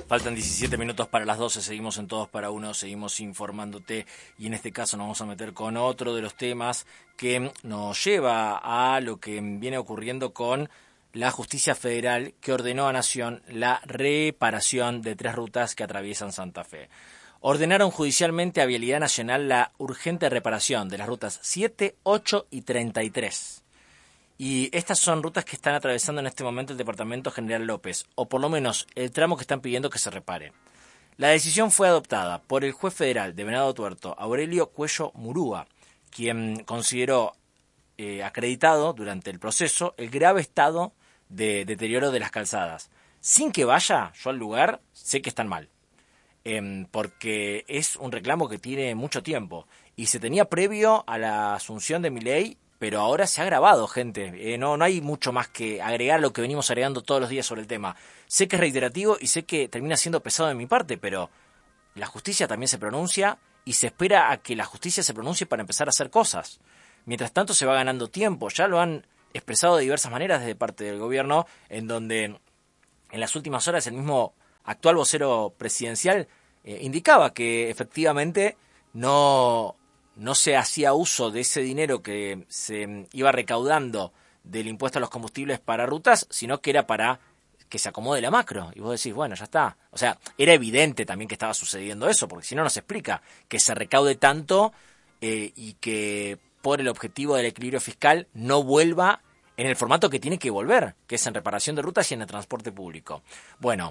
Faltan 17 minutos para las 12, seguimos en Todos para Uno, seguimos informándote y en este caso nos vamos a meter con otro de los temas que nos lleva a lo que viene ocurriendo con la justicia federal que ordenó a Nación la reparación de 3 rutas que atraviesan Santa Fe. Ordenaron judicialmente a Vialidad Nacional la urgente reparación de las rutas 7, 8 y 33. Y estas son rutas que están atravesando en este momento el Departamento General López, o por lo menos el tramo que están pidiendo que se repare. La decisión fue adoptada por el juez federal de Venado Tuerto, Aurelio Cuello Murúa, quien consideró acreditado durante el proceso el grave estado de deterioro de las calzadas. Sin que vaya yo al lugar, sé que están mal, porque es un reclamo que tiene mucho tiempo y se tenía previo a la asunción de Milei. Pero ahora se ha agravado, gente. No hay mucho más que agregar a lo que venimos agregando todos los días sobre el tema. Sé que es reiterativo y sé que termina siendo pesado de mi parte, pero la justicia también se pronuncia y se espera a que la justicia se pronuncie para empezar a hacer cosas. Mientras tanto se va ganando tiempo. Ya lo han expresado de diversas maneras desde parte del gobierno, en donde en las últimas horas el mismo actual vocero presidencial indicaba que efectivamente no se hacía uso de ese dinero que se iba recaudando del impuesto a los combustibles para rutas, sino que era para que se acomode la macro. Y vos decís, bueno, ya está. O sea, era evidente también que estaba sucediendo eso, porque si no, no se explica que se recaude tanto y que por el objetivo del equilibrio fiscal no vuelva en el formato que tiene que volver, que es en reparación de rutas y en el transporte público. Bueno,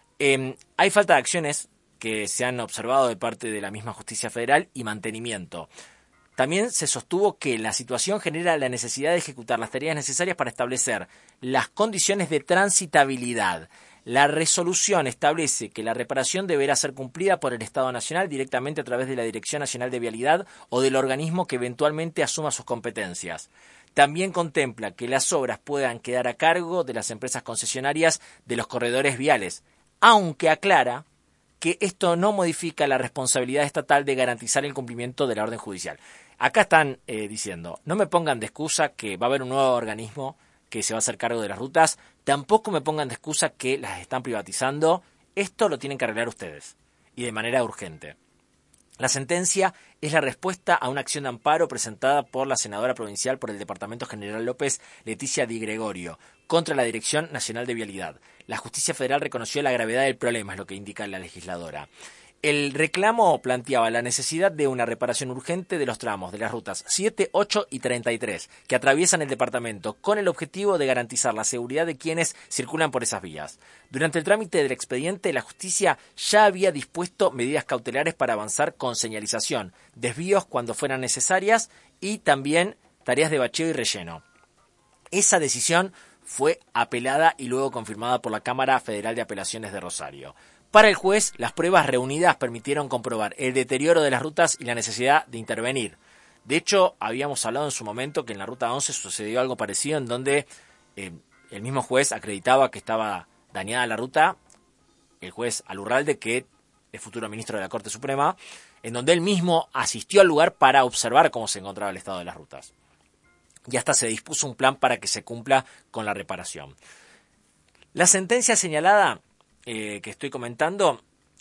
hay falta de acciones que se han observado de parte de la misma justicia federal y mantenimiento. También se sostuvo que la situación genera la necesidad de ejecutar las tareas necesarias para establecer las condiciones de transitabilidad. La resolución establece que la reparación deberá ser cumplida por el Estado Nacional directamente a través de la Dirección Nacional de Vialidad o del organismo que eventualmente asuma sus competencias. También contempla que las obras puedan quedar a cargo de las empresas concesionarias de los corredores viales, aunque aclara que esto no modifica la responsabilidad estatal de garantizar el cumplimiento de la orden judicial. Acá están diciendo, no me pongan de excusa que va a haber un nuevo organismo que se va a hacer cargo de las rutas, tampoco me pongan de excusa que las están privatizando, esto lo tienen que arreglar ustedes, y de manera urgente. La sentencia es la respuesta a una acción de amparo presentada por la senadora provincial por el Departamento General López, Leticia Di Gregorio, contra la Dirección Nacional de Vialidad. La justicia federal reconoció la gravedad del problema, es lo que indica la legisladora. El reclamo planteaba la necesidad de una reparación urgente de los tramos de las rutas 7, 8 y 33 que atraviesan el departamento con el objetivo de garantizar la seguridad de quienes circulan por esas vías. Durante el trámite del expediente, la justicia ya había dispuesto medidas cautelares para avanzar con señalización, desvíos cuando fueran necesarias y también tareas de bacheo y relleno. Esa decisión fue apelada y luego confirmada por la Cámara Federal de Apelaciones de Rosario. Para el juez, las pruebas reunidas permitieron comprobar el deterioro de las rutas y la necesidad de intervenir. De hecho, habíamos hablado en su momento que en la Ruta 11 sucedió algo parecido en donde el mismo juez acreditaba que estaba dañada la ruta, el juez Alurralde, que es futuro ministro de la Corte Suprema, en donde él mismo asistió al lugar para observar cómo se encontraba el estado de las rutas. Y hasta se dispuso un plan para que se cumpla con la reparación. La sentencia señalada que estoy comentando,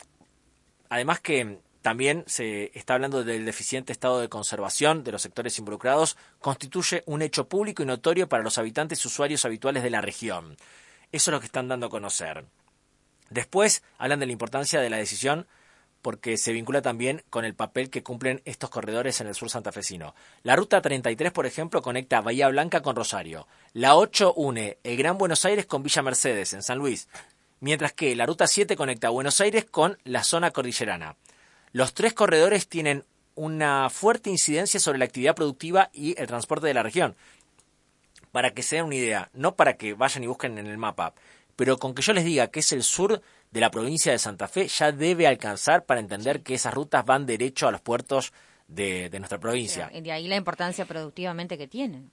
además que también se está hablando del deficiente estado de conservación de los sectores involucrados, constituye un hecho público y notorio para los habitantes y usuarios habituales de la región. Eso es lo que están dando a conocer. Después hablan de la importancia de la decisión porque se vincula también con el papel que cumplen estos corredores en el sur santafesino. La ruta 33, por ejemplo, conecta Bahía Blanca con Rosario. La 8 une el Gran Buenos Aires con Villa Mercedes, en San Luis, mientras que la ruta 7 conecta Buenos Aires con la zona cordillerana. Los 3 corredores tienen una fuerte incidencia sobre la actividad productiva y el transporte de la región. Para que se den una idea, no para que vayan y busquen en el mapa, pero con que yo les diga que es el sur de la provincia de Santa Fe, ya debe alcanzar para entender que esas rutas van derecho a los puertos de nuestra provincia. Y de ahí la importancia productivamente que tienen.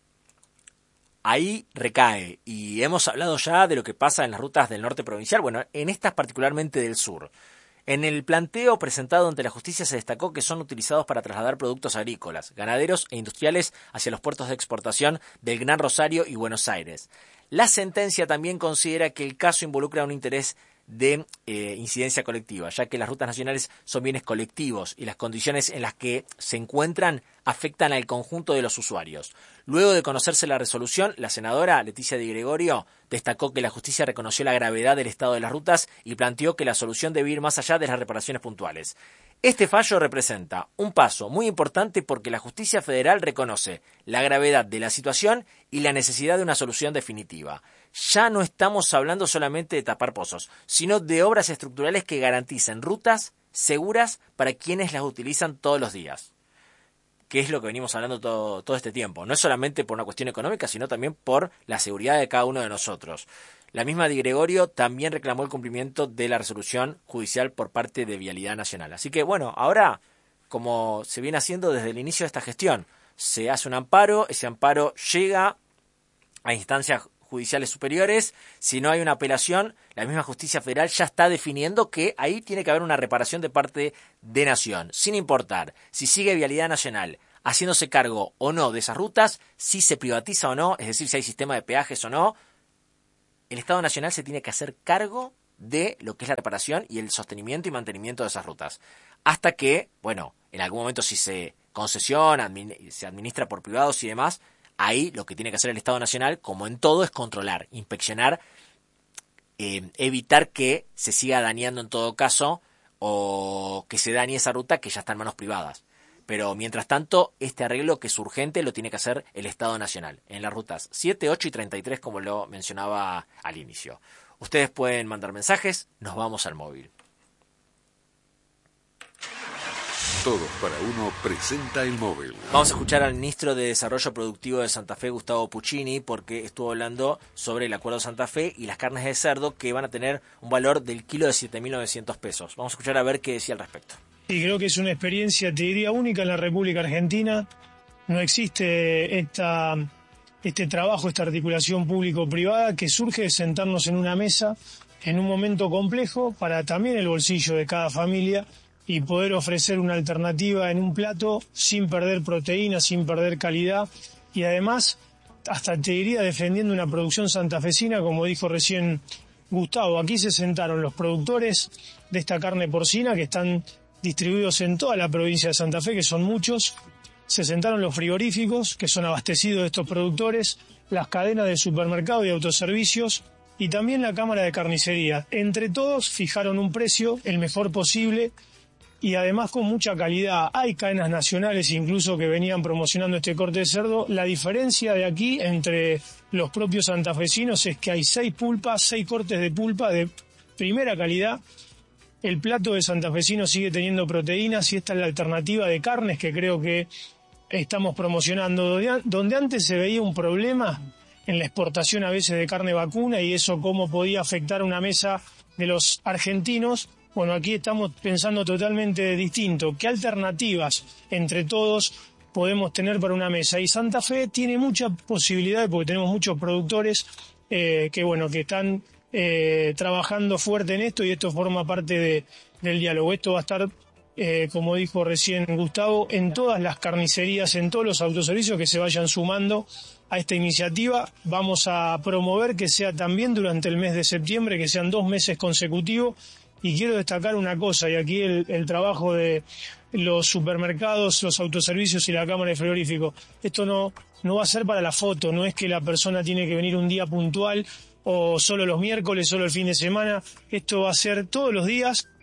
Ahí recae, y hemos hablado ya de lo que pasa en las rutas del norte provincial, bueno, en estas particularmente del sur. En el planteo presentado ante la justicia se destacó que son utilizados para trasladar productos agrícolas, ganaderos e industriales hacia los puertos de exportación del Gran Rosario y Buenos Aires. La sentencia también considera que el caso involucra un interés de incidencia colectiva, ya que las rutas nacionales son bienes colectivos y las condiciones en las que se encuentran afectan al conjunto de los usuarios. Luego de conocerse la resolución, la senadora Leticia Di Gregorio destacó que la justicia reconoció la gravedad del estado de las rutas y planteó que la solución debe ir más allá de las reparaciones puntuales. Este fallo representa un paso muy importante porque la justicia federal reconoce la gravedad de la situación y la necesidad de una solución definitiva. Ya no estamos hablando solamente de tapar pozos, sino de obras estructurales que garanticen rutas seguras para quienes las utilizan todos los días, que es lo que venimos hablando todo este tiempo. No es solamente por una cuestión económica, sino también por la seguridad de cada uno de nosotros. La misma Di Gregorio también reclamó el cumplimiento de la resolución judicial por parte de Vialidad Nacional. Así que bueno, ahora, como se viene haciendo desde el inicio de esta gestión, se hace un amparo, ese amparo llega a instancias judiciales superiores. Si no hay una apelación, la misma justicia federal ya está definiendo que ahí tiene que haber una reparación de parte de Nación, sin importar si sigue Vialidad Nacional haciéndose cargo o no de esas rutas, si se privatiza o no, es decir, si hay sistema de peajes o no. El Estado Nacional se tiene que hacer cargo de lo que es la reparación y el sostenimiento y mantenimiento de esas rutas. Hasta que, bueno, en algún momento si se concesiona, se administra por privados y demás, ahí lo que tiene que hacer el Estado Nacional, como en todo, es controlar, inspeccionar, evitar que se siga dañando en todo caso o que se dañe esa ruta que ya está en manos privadas. Pero mientras tanto, este arreglo que es urgente lo tiene que hacer el Estado Nacional en las rutas 7, 8 y 33, como lo mencionaba al inicio. Ustedes pueden mandar mensajes, nos vamos al móvil. Todos para Uno presenta el móvil. Vamos a escuchar al ministro de Desarrollo Productivo de Santa Fe, Gustavo Puccini, porque estuvo hablando sobre el Acuerdo Santa Fe y las carnes de cerdo que van a tener un valor del kilo de 7.900 pesos. Vamos a escuchar a ver qué decía al respecto. Y creo que es una experiencia, te diría, única en la República Argentina. No existe este trabajo, esta articulación público-privada que surge de sentarnos en una mesa en un momento complejo para también el bolsillo de cada familia y poder ofrecer una alternativa en un plato sin perder proteína, sin perder calidad y además, hasta te diría, defendiendo una producción santafesina, como dijo recién Gustavo. Aquí se sentaron los productores de esta carne porcina que están distribuidos en toda la provincia de Santa Fe, que son muchos. Se sentaron los frigoríficos, que son abastecidos de estos productores, las cadenas de supermercado y autoservicios, y también la Cámara de Carnicería. Entre todos fijaron un precio, el mejor posible, y además con mucha calidad. Hay cadenas nacionales incluso que venían promocionando este corte de cerdo. La diferencia de aquí entre los propios santafesinos es que hay 6 cortes de pulpa de primera calidad. El plato de santafesino sigue teniendo proteínas y esta es la alternativa de carnes que creo que estamos promocionando. Donde antes se veía un problema en la exportación a veces de carne vacuna y eso cómo podía afectar una mesa de los argentinos, bueno, aquí estamos pensando totalmente distinto. ¿Qué alternativas entre todos podemos tener para una mesa? Y Santa Fe tiene muchas posibilidades porque tenemos muchos productores que están trabajando fuerte en esto y esto forma parte del diálogo. Esto va a estar, como dijo recién Gustavo, en todas las carnicerías, en todos los autoservicios que se vayan sumando a esta iniciativa. Vamos a promover que sea también durante el mes de septiembre, que sean 2 meses consecutivos. Y quiero destacar una cosa, y aquí el trabajo de los supermercados, los autoservicios y la Cámara de Frigorífico. Esto no va a ser para la foto, no es que la persona tiene que venir un día puntual o solo los miércoles, solo el fin de semana. Esto va a ser todos los días